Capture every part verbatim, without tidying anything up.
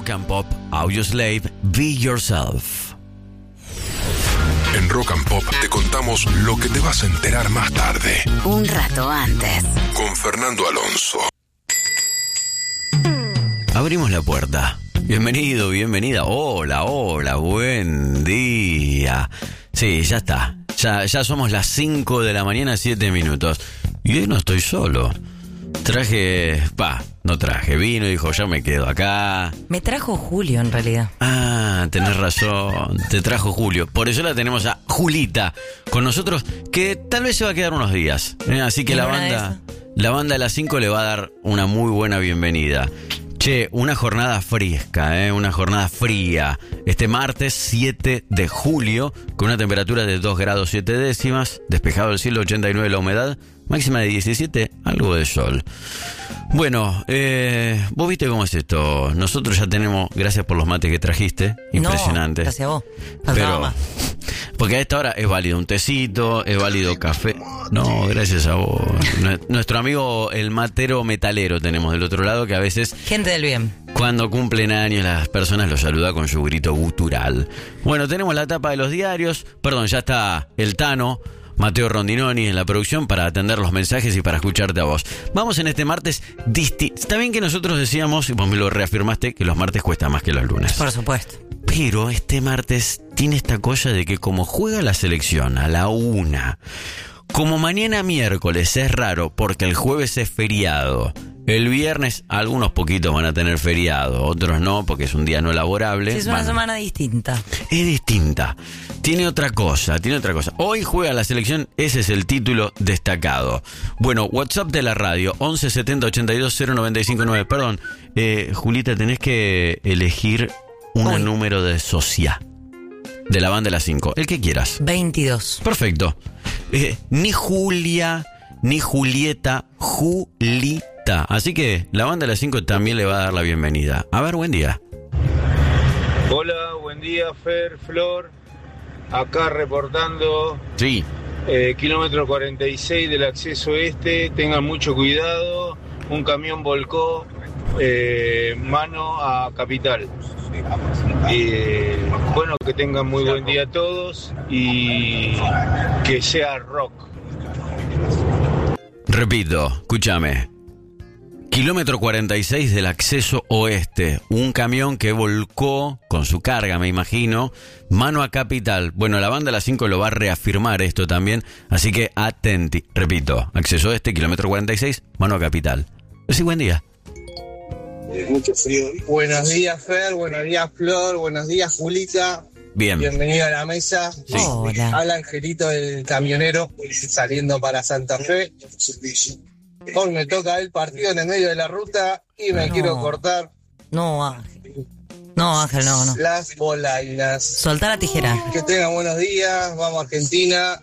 Rock and Pop, Audioslave, Be Yourself. En Rock and Pop te contamos lo que te vas a enterar más tarde. Un rato antes. Con Fernando Alonso. Abrimos la puerta. Bienvenido, bienvenida. Hola, hola, buen día. Sí, ya está. Ya, ya somos las cinco de la mañana, siete minutos. Y hoy no estoy solo. Traje... Pa, no traje. Vino y dijo, ya me quedo acá. Me trajo Julio, en realidad. Ah, tenés razón. Te trajo Julio. Por eso la tenemos a Julita con nosotros, que tal vez se va a quedar unos días. ¿eh? Así que la banda, la banda de las cinco le va a dar una muy buena bienvenida. Che, una jornada fresca, ¿eh? Una jornada fría. Este martes siete de julio, con una temperatura de dos grados siete décimas, despejado el cielo, ochenta y nueve la humedad, máxima de diecisiete, algo de sol. Bueno, eh, vos viste cómo es esto. Nosotros ya tenemos, gracias por los mates que trajiste, impresionante. No, gracias a vos. Faltaba Pero, más. porque a esta hora es válido un tecito, es válido café. No, gracias a vos. Nuestro amigo el matero metalero tenemos del otro lado, que a veces... Gente del bien. Cuando cumplen años las personas los saluda con su grito gutural. Bueno, tenemos la tapa de los diarios. Perdón, ya está el Tano, Mateo Rondinoni en la producción para atender los mensajes y para escucharte a vos. Vamos en este martes disti- Está bien que nosotros decíamos, y vos me lo reafirmaste, que los martes cuesta más que los lunes. Por supuesto. Pero este martes tiene esta cosa de que como juega la selección a la una, como mañana miércoles es raro porque el jueves es feriado, el viernes algunos poquitos van a tener feriado, otros no porque es un día no laborable. Sí, es una van, semana distinta. Es distinta. Tiene otra cosa, tiene otra cosa. Hoy juega la selección, ese es el título destacado. Bueno, WhatsApp de la radio, once setenta ochenta y dos cero noventa y cinco nueve. Perdón, eh, Julita, tenés que elegir un Uy. número de socia de la banda de las cinco, el que quieras. veintidós. Perfecto. Eh, ni Julia, ni Julieta, Julita. Así que la banda de las cinco también le va a dar la bienvenida. A ver, buen día. Hola, buen día, Fer, Flor. Acá reportando Sí. eh, kilómetro cuarenta y seis del acceso este. Tengan mucho cuidado. Un camión volcó eh, mano a Capital. Eh, bueno, que tengan muy buen día todos y que sea rock. Repito, escúchame. Kilómetro cuarenta y seis del acceso oeste. Un camión que volcó con su carga, me imagino, mano a Capital. Bueno, la banda de las cinco lo va a reafirmar esto también, así que atenti. Repito, acceso oeste, kilómetro cuarenta y seis, mano a Capital. Sí, buen día. Mucho frío. Buenos días, Fer, buenos días, Flor, buenos días, Julita. Bien. Bienvenido a la mesa. Sí. Hola. Habla Angelito, el camionero, saliendo para Santa Fe. Hoy me toca el partido en el medio de la ruta y me No. quiero cortar No, Ángel. No, Ángel, no, no. las bolainas. Soltá la tijera. Que tengan buenos días, vamos Argentina.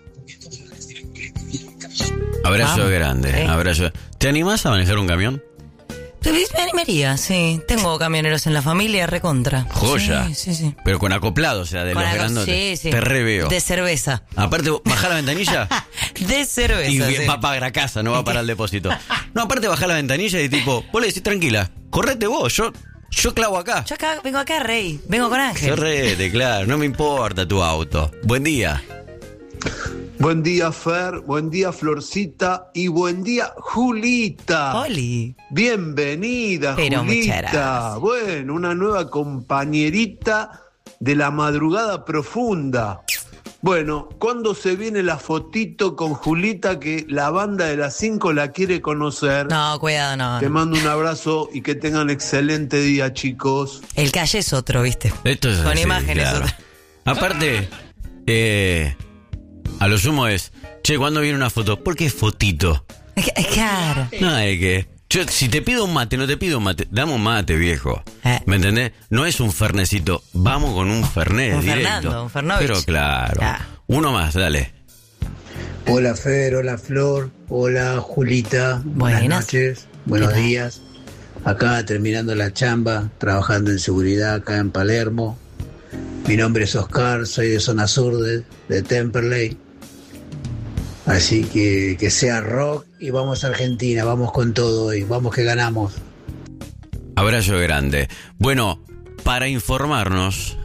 Abrazo Vamos. grande, Sí. abrazo. ¿Te animás a manejar un camión? Me animaría, sí. Tengo camioneros en la familia, recontra. Joya. Sí, sí, sí. Pero con acoplado, o sea, de Con los algo- grandotes. sí, sí. Te reveo. De cerveza. Aparte, bajá la ventanilla De cerveza, y sí. va a pagar a casa, no va para el depósito. No, aparte bajá la ventanilla y tipo, vos le decís tranquila, correte vos, yo, yo clavo acá. Yo acá, vengo acá, Rey. Vengo con Ángel. Correte, claro, no me importa tu auto. Buen día. Buen día, Fer, buen día, Florcita, y buen día, Julita. Oli. Bienvenida, Pero muchas Julita. gracias. Bueno, una nueva compañerita de la madrugada profunda. Bueno, ¿cuándo se viene la fotito con Julita que la banda de las cinco la quiere conocer? No, cuidado, no. Te no. mando un abrazo y que tengan excelente día, chicos. El calle es otro, ¿viste? Esto es Con así, imágenes claro. otra. Aparte, eh, a lo sumo es, che, ¿cuándo viene una foto? ¿Por qué fotito? Es que- es claro. No, es que... Yo, si te pido un mate, no te pido un mate, dame un mate, viejo. Eh. ¿Me entendés? No es un fernecito, vamos con un fernet Un directo. Fernando, un Fernovich. Pero claro. Ah. Uno más, dale. Hola Fer, hola Flor, hola Julita, buenas, Buenas. noches, buenos ¿Qué tal? días. Acá terminando la chamba, trabajando en seguridad acá en Palermo. Mi nombre es Oscar, soy de zona sur de, de Temperley. Así que que sea rock y vamos a Argentina, vamos con todo hoy, vamos que ganamos. Abrazo grande. Bueno, para informarnos.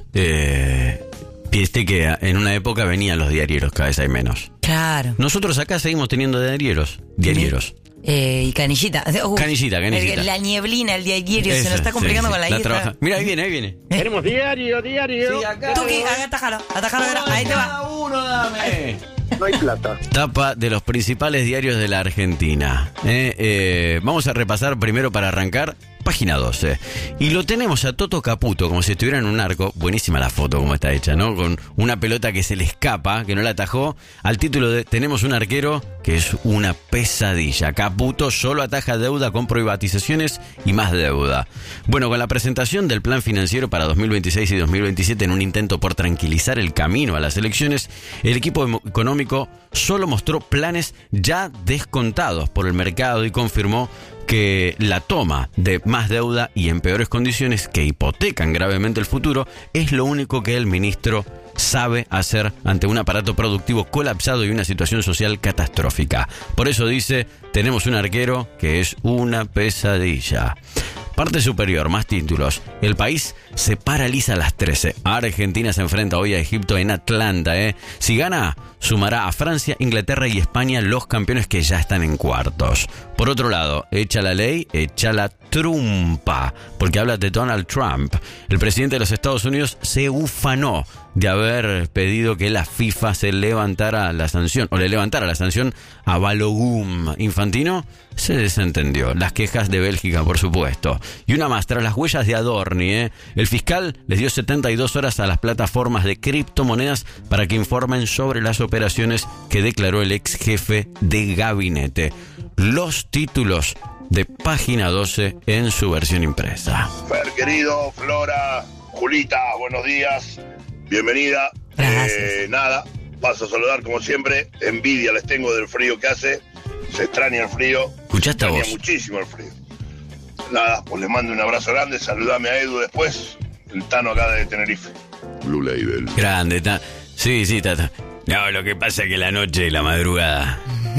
Eh, viste que en una época venían los diarieros, cada vez hay menos. Claro. Nosotros acá seguimos teniendo diarieros. Diarieros. Eh, y canillita. Uh, canillita, canillita. La nieblina, el diario, Esa, se nos está complicando sí, sí. con la, la isla. Trabaja. Mira, ahí viene, ahí viene. Tenemos diario, diario. Sí, acá. Tú que, atájalo, atájalo, ahí te va. Cada uno, dame. No hay plata. Tapa de los principales diarios de la Argentina. Eh, eh, vamos a repasar primero para arrancar. Página doce. Y lo tenemos a Toto Caputo, como si estuviera en un arco. Buenísima la foto como está hecha, ¿no? Con una pelota que se le escapa, que no la atajó. Al título de Tenemos un arquero que es una pesadilla. Caputo solo ataja deuda con privatizaciones y más deuda. Bueno, con la presentación del plan financiero para dos mil veintiséis y dos mil veintisiete en un intento por tranquilizar el camino a las elecciones, el equipo económico solo mostró planes ya descontados por el mercado y confirmó que la toma de más deuda y en peores condiciones que hipotecan gravemente el futuro es lo único que el ministro sabe hacer ante un aparato productivo colapsado y una situación social catastrófica. Por eso dice, tenemos un arquero que es una pesadilla. Parte superior, más títulos. El país se paraliza a las trece. Argentina se enfrenta hoy a Egipto en Atlanta. ¿eh? Si gana, sumará a Francia, Inglaterra y España los campeones que ya están en cuartos. Por otro lado, echa la ley, echa la trumpa, porque habla de Donald Trump. El presidente de los Estados Unidos se ufanó de haber pedido que la FIFA se levantara la sanción, o le levantara la sanción a Balogun. Infantino se desentendió. Las quejas de Bélgica, por supuesto. Y una más, tras las huellas de Adorni, ¿eh? el fiscal les dio setenta y dos horas a las plataformas de criptomonedas para que informen sobre las operaciones que declaró el ex jefe de gabinete. Los títulos de Página doce en su versión impresa. Fer, querido, Flora, Julita, buenos días, bienvenida. Eh, nada, paso a saludar como siempre. Envidia les tengo del frío que hace. Se extraña el frío. ¿Escuchaste a vos? Se extraña muchísimo el frío. Nada, pues les mando un abrazo grande. Saludame a Edu después. El Tano acá de Tenerife. Blue Label. Grande, ta. Sí, sí, Tata. No, lo que pasa es que la noche y la madrugada.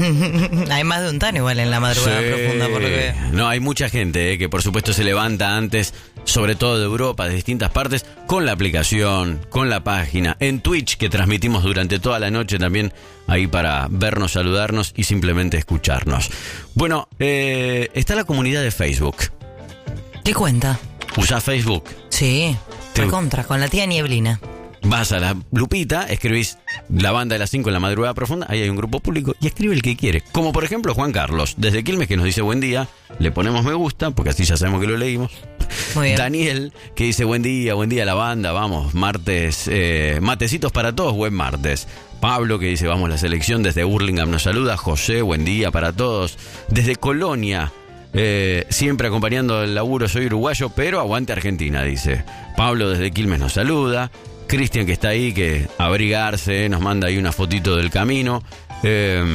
Hay más de un Tano igual en la madrugada sí. profunda, por lo que veo. No, hay mucha gente eh, que por supuesto se levanta antes, sobre todo de Europa, de distintas partes, con la aplicación, con la página, en Twitch, que transmitimos durante toda la noche también, ahí para vernos, saludarnos y simplemente escucharnos. Bueno, eh, está la comunidad de Facebook. ¿Qué cuenta? ¿Usás Facebook? Sí, Te... recontra, con la tía Nieblina. Vas a la lupita, escribís la banda de las cinco en la madrugada profunda, ahí hay un grupo público y escribe el que quiere. Como por ejemplo Juan Carlos, desde Quilmes, que nos dice buen día, le ponemos me gusta, porque así ya sabemos que lo leímos. Muy bien. Daniel, que dice buen día, buen día la banda, vamos, martes, eh, matecitos para todos, buen martes. Pablo, que dice vamos la selección, desde Burlingame nos saluda. José, buen día para todos. Desde Colonia, eh, siempre acompañando el laburo, soy uruguayo, pero aguante Argentina, dice. Pablo desde Quilmes nos saluda. Cristian, que está ahí, que abrigarse, nos manda ahí una fotito del camino. Eh,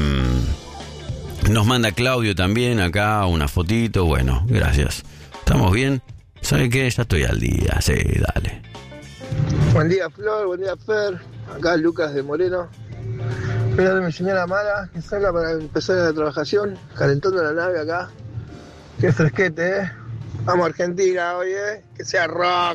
nos manda Claudio también acá una fotito. Bueno, gracias. ¿Estamos bien? ¿Sabe qué? Ya estoy al día. Sí, dale. Buen día, Flor. Buen día, Fer. Acá Lucas de Moreno. Voy a dar a mi señora Mara que salga para empezar la trabajación. Calentando la nave acá. Qué fresquete, ¿eh? Vamos a Argentina hoy, ¿eh? Que sea rock.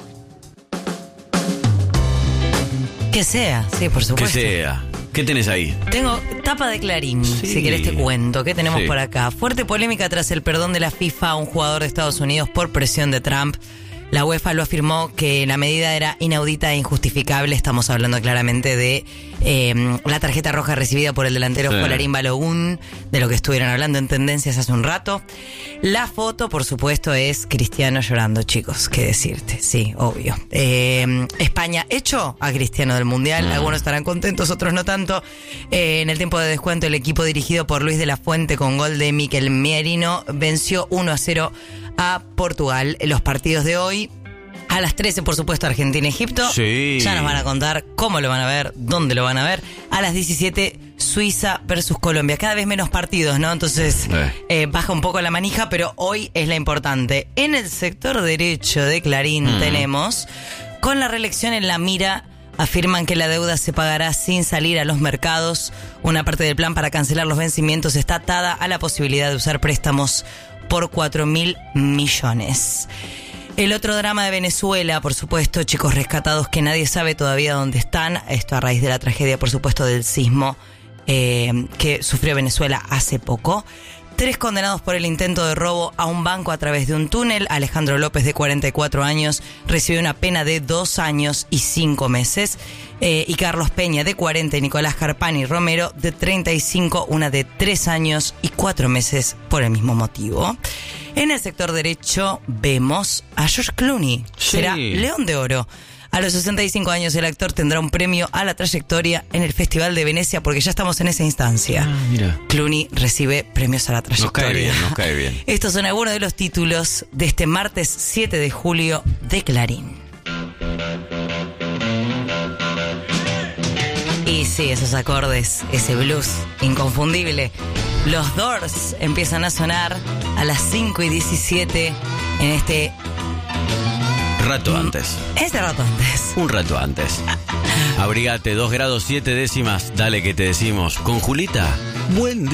Que sea, sí, por supuesto. Que sea. ¿Qué tenés ahí? Tengo tapa de Clarín, sí. si querés te cuento. ¿Qué tenemos sí. por acá? Fuerte polémica tras el perdón de la FIFA a un jugador de Estados Unidos por presión de Trump. La UEFA lo afirmó que la medida era inaudita e injustificable. Estamos hablando claramente de eh, la tarjeta roja recibida por el delantero sí. Folarín Balogun, de lo que estuvieron hablando en tendencias hace un rato. La foto, por supuesto, es Cristiano llorando, chicos. ¿Qué decirte? Sí, obvio. Eh, España echó a Cristiano del Mundial. Mm. Algunos estarán contentos, otros no tanto. Eh, en el tiempo de descuento, el equipo dirigido por Luis de la Fuente con gol de Mikel Merino venció uno a cero a Portugal. Los partidos de hoy, a las trece, por supuesto, Argentina-Egipto. Sí. Ya nos van a contar cómo lo van a ver, dónde lo van a ver. A las diecisiete, Suiza versus Colombia. Cada vez menos partidos, ¿no? Entonces eh. Eh, baja un poco la manija, pero hoy es la importante. En el sector derecho de Clarín mm. tenemos, con la reelección en la mira, afirman que la deuda se pagará sin salir a los mercados. Una parte del plan para cancelar los vencimientos está atada a la posibilidad de usar préstamos por cuatro mil millones. El otro drama de Venezuela, por supuesto, chicos rescatados que nadie sabe todavía dónde están. Esto a raíz de la tragedia, por supuesto, del sismo eh, que sufrió Venezuela hace poco. Tres condenados por el intento de robo a un banco a través de un túnel. Alejandro López, de cuarenta y cuatro años, recibió una pena de dos años y cinco meses. Eh, y Carlos Peña, de cuarenta, y Nicolás Carpani Romero, de treinta y cinco, una de tres años y cuatro meses por el mismo motivo. En el sector derecho vemos a George Clooney. Sí. Será León de Oro. A los sesenta y cinco años el actor tendrá un premio a la trayectoria en el Festival de Venecia, porque ya estamos en esa instancia. Ah, mira. Clooney recibe premios a la trayectoria. Nos cae bien, nos cae bien. Estos son algunos de los títulos de este martes siete de julio de Clarín. Y sí, esos acordes, ese blues inconfundible. Los Doors empiezan a sonar a las cinco y diecisiete en este... Rato antes. Este rato antes. Un rato antes. Abrigate, dos grados siete décimas. Dale que te decimos. Con Julita, buen día.